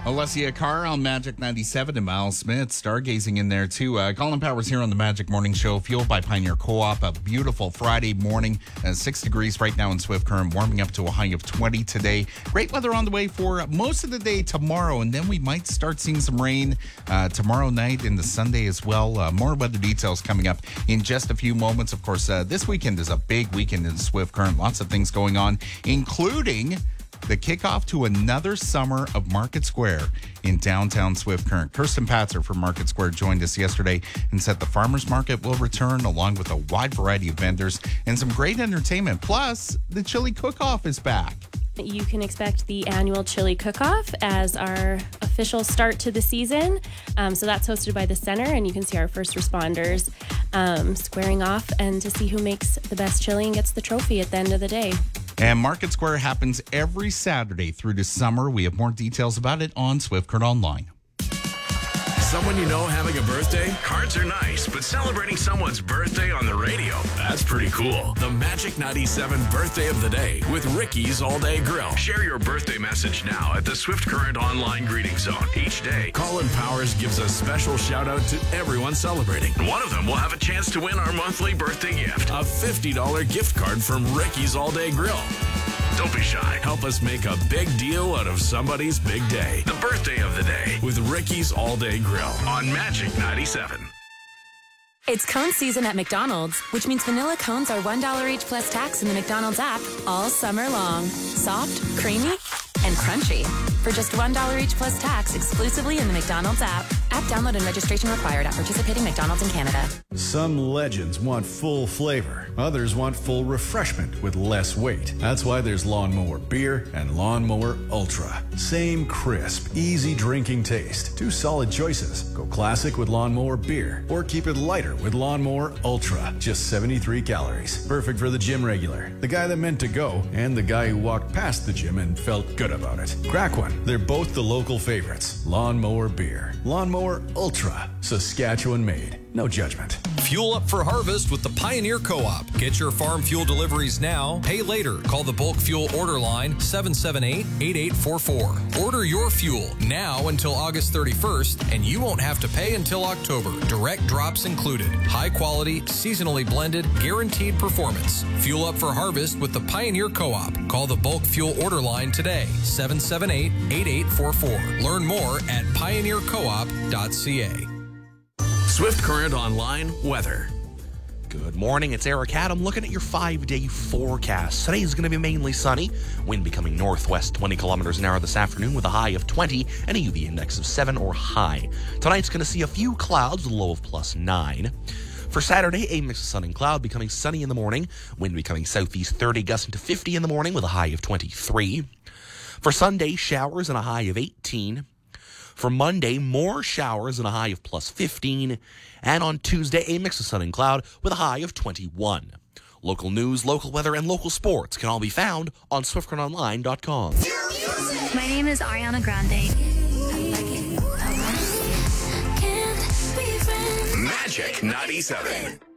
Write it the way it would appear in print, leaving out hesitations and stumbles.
Alessia Carr on Magic 97 and Miles Smith stargazing in there too. Colin Powers here on the Magic Morning Show, fueled by Pioneer Co-op. A beautiful Friday morning, 6 degrees right now in Swift Current, warming up to a high of 20 today. Great weather on the way for most of the day tomorrow, and then we might start seeing some rain tomorrow night and the Sunday as well. More weather details coming up in just a few moments. Of course, this weekend is a big weekend in Swift Current. Lots of things going on, including the kickoff to another summer of Market Square in downtown Swift Current. Kirsten Patzer from Market Square joined us yesterday and said the farmers market will return along with a wide variety of vendors and some great entertainment. Plus, the chili cook-off is back. You can expect the annual chili cook-off as our official start to the season. So that's hosted by the center, and you can see our first responders squaring off and to see who makes the best chili and gets the trophy at the end of the day. And Market Square happens every Saturday through the summer. We have more details about it on Swift Current Online. Someone you know having a birthday? Cards are nice, but celebrating someone's birthday on the radio, that's pretty cool. The Magic 97 Birthday of the Day with Ricky's All Day Grill. Share your birthday message now at the Swift Current Online Greeting Zone. Each day, Colin Powers gives a special shout out to everyone celebrating. One of them will have a chance to win our monthly birthday gift, a $50 gift card from Ricky's All Day Grill. Don't be shy. Help us make a big deal out of somebody's big day. The Birthday of the Day with Ricky's All Day Grill on Magic 97. It's cone season at McDonald's, which means vanilla cones are $1 each plus tax in the McDonald's app all summer long. Soft, creamy, and crunchy. For just $1 each plus tax exclusively in the McDonald's app. App download and registration required at participating McDonald's in Canada. Some legends want full flavor. Others want full refreshment with less weight. That's why there's Lawnmower Beer and Lawnmower Ultra. Same crisp, easy drinking taste. Two solid choices. Go classic with Lawnmower Beer or keep it lighter with Lawnmower Ultra. Just 73 calories. Perfect for the gym regular, the guy that meant to go, and the guy who walked past the gym and felt good about it. Crack one. They're both the local favorites. Lawnmower Beer. Lawnmower Ultra. Saskatchewan made. No judgment. Fuel up for harvest with the Pioneer Co-op. Get your farm fuel deliveries now. Pay later. Call the bulk fuel order line 778-8844. Order your fuel now until August 31st, and you won't have to pay until October. Direct drops included. High quality, seasonally blended, guaranteed performance. Fuel up for harvest with the Pioneer Co-op. Call the bulk fuel order line today, 778-8844. Learn more at pioneercoop.ca. Swift Current Online weather. Good morning, it's Eric Adam looking at your 5-day forecast. Today is going to be mainly sunny, wind becoming northwest 20 kilometers an hour this afternoon with a high of 20 and a UV index of 7 or high. Tonight's going to see a few clouds with a low of +9. For Saturday, a mix of sun and cloud, becoming sunny in the morning, wind becoming southeast 30 gusting to 50 in the morning with a high of 23. For Sunday, showers and a high of 18. For Monday, more showers and a high of +15. And on Tuesday, a mix of sun and cloud with a high of 21. Local news, local weather, and local sports can all be found on SwiftCurrentOnline.com. My name is Ariana Grande. Magic 97.